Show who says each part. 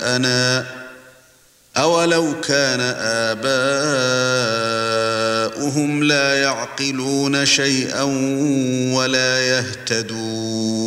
Speaker 1: أنا أولو كان آباؤهم لا يعقلون شيئا ولا يهتدون